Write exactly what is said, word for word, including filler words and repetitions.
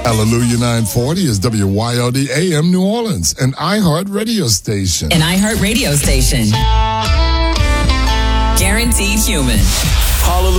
Hallelujah nine forty is W Y L D A M New Orleans, an iHeart radio station. An iHeart radio station. Guaranteed human. Hallelujah.